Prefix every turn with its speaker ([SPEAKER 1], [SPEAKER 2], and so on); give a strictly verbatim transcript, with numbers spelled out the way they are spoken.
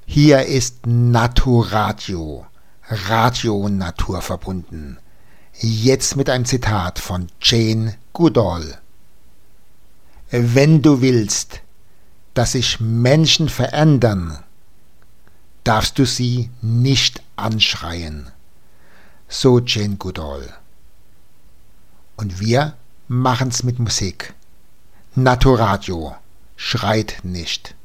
[SPEAKER 1] Hier ist Naturadio, Radio Natur verbunden. Jetzt mit einem Zitat von Jane Goodall. Wenn du willst, dass sich Menschen verändern, darfst du sie nicht anschreien. So Jane Goodall. Und wir machen's mit Musik. Naturadio schreit nicht.